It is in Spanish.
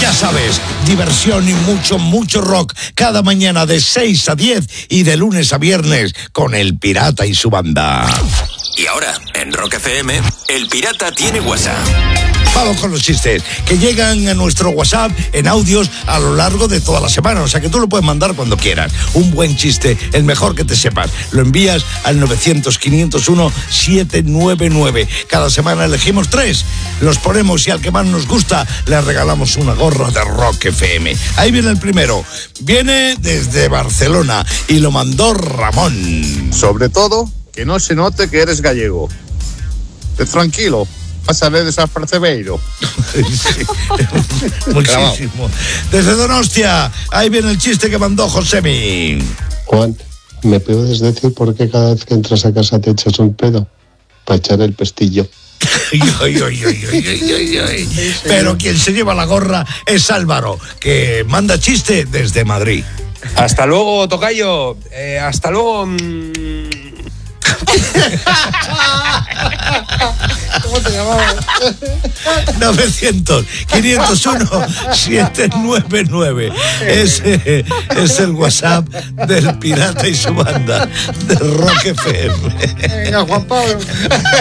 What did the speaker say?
Ya sabes, diversión y mucho rock cada mañana de 6 a 10 y de lunes a viernes con El Pirata y su banda. Y ahora, en Rock FM, El Pirata tiene WhatsApp. Vamos con los chistes que llegan a nuestro WhatsApp en audios a lo largo de toda la semana. O sea que tú lo puedes mandar cuando quieras. Un buen chiste, el mejor que te sepas. Lo envías al 900-501-799. Cada semana elegimos 3. Los ponemos y al que más nos gusta le regalamos una gorra de Rock FM. Ahí viene el primero. Viene desde Barcelona y lo mandó Ramón. Sobre todo, que no se note que eres gallego. Tranquilo. Vas a ver desapercebeiro. Sí, muchísimo. Desde Donostia, ahí viene el chiste que mandó Josemi. Juan, ¿me puedes decir por qué cada vez que entras a casa te echas un pedo? Para echar el pestillo. Pero quien se lleva la gorra es Álvaro, que manda chiste desde Madrid. Hasta luego, tocayo. Hasta luego. ¿Cómo te llamabas? 900-501-799. Ese es el WhatsApp del Pirata y su banda de Rock FM. Venga, Juan Pablo.